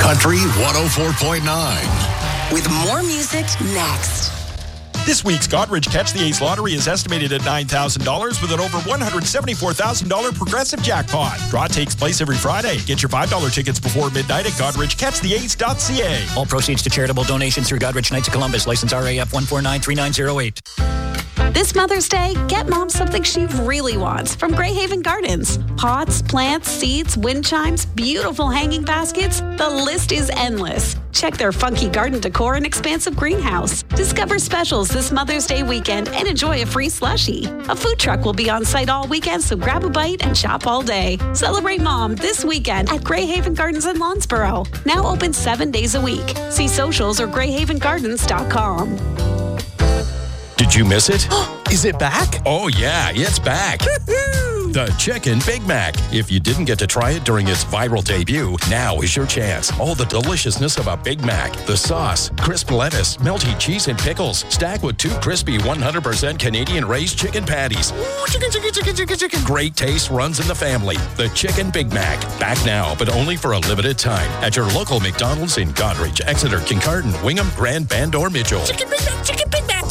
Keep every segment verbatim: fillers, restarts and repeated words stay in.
Country one oh four point nine. With more music next. This week's Godrich Catch the Ace lottery is estimated at nine thousand dollars with an over one hundred seventy-four thousand dollars progressive jackpot. Draw takes place every Friday. Get your five dollar tickets before midnight at godrich catch the ace dot c a. All proceeds to charitable donations through Godrich Knights of Columbus. License R A F one four nine three nine zero eight. This Mother's Day, get Mom something she really wants from Greyhaven Gardens. Pots, plants, seeds, wind chimes, beautiful hanging baskets. The list is endless. Check their funky garden decor and expansive greenhouse. Discover specials this Mother's Day weekend and enjoy a free slushie. A food truck will be on site all weekend, so grab a bite and shop all day. Celebrate Mom this weekend at Greyhaven Gardens in Lawnsboro. Now open seven days a week. See socials or greyhaven gardens dot com. Did you miss it? Is it back? Oh, yeah, it's back. The Chicken Big Mac. If you didn't get to try it during its viral debut, now is your chance. All the deliciousness of a Big Mac. The sauce, crisp lettuce, melty cheese, and pickles. Stacked with two crispy one hundred percent Canadian-raised chicken patties. Ooh, chicken, chicken, chicken, chicken, chicken. Great taste runs in the family. The Chicken Big Mac. Back now, but only for a limited time. At your local McDonald's in Godrich, Exeter, Kincardine, Wingham, Grand Bend, or Mitchell. Chicken Big Mac, Chicken Big Mac.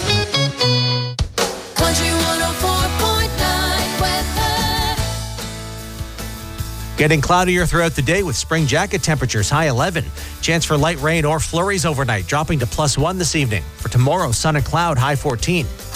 Country one oh four point nine weather. Getting cloudier throughout the day with spring jacket temperatures, high eleven. Chance for light rain or flurries overnight, dropping to plus one this evening. For tomorrow, sun and cloud, high fourteen.